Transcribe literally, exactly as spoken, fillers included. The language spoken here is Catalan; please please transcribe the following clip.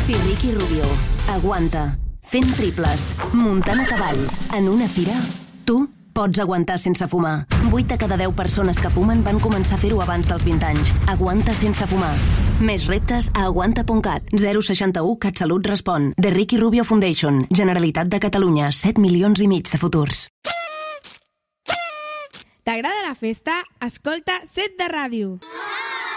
Si Ricky Rubio aguanta fent triples, muntant a cavall, en una fira, tu pots aguantar sense fumar. vuit de cada deu persones que fumen van començar a fer-ho abans dels vint anys. Aguanta sense fumar. Més reptes a aguanta punt cat. zero seixanta u CatSalut respon. The Ricky Rubio Foundation. Generalitat de Catalunya. set milions i mig de futurs. T'agrada la festa? Escolta Set de Ràdio.